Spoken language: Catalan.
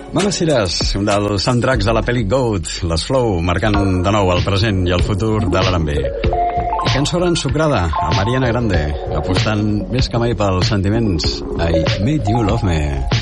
Mamacires, un dels soundtracks de la pel·li Goat, les Flow, marcant de nou el present i el futur de l'R&B. I cançó ensucrada a Mariana Grande, apostant més que mai pels sentiments. I Made You Love Me.